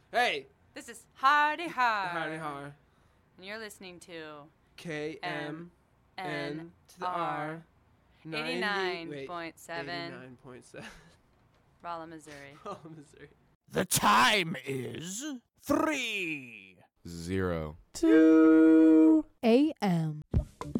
Hey! This is Hardy Har. Hardy Har. And you're listening to KMN to the R. 89.7 89.7. Rolla, Missouri. Oh, Missouri. The time is 3:02 a.m.